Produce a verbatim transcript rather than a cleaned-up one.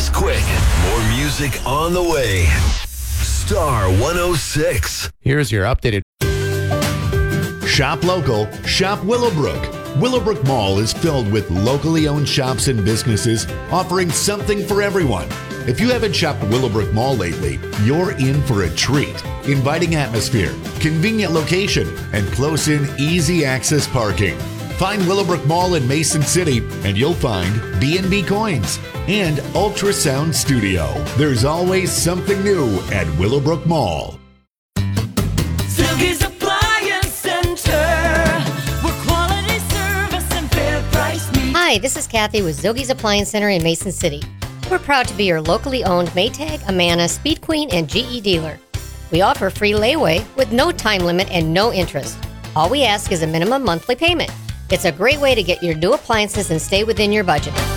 is quick. More music on the way. Star one oh six. Here's your updated. Shop local, shop Willowbrook. Willowbrook Mall is filled with locally owned shops and businesses offering something for everyone. If you haven't shopped Willowbrook Mall lately, you're in for a treat. Inviting atmosphere, convenient location, and close-in, easy access parking. Find Willowbrook Mall in Mason City, and you'll find B and B Coins and Ultrasound Studio. There's always something new at Willowbrook Mall. Silky's Appliance Center, where quality service and fair price meet. Hi, this is Kathy with Zogie's Appliance Center in Mason City. We're proud to be your locally owned Maytag, Amana, Speed Queen, and G E dealer. We offer free layaway with no time limit and no interest. All we ask is a minimum monthly payment. It's a great way to get your new appliances and stay within your budget.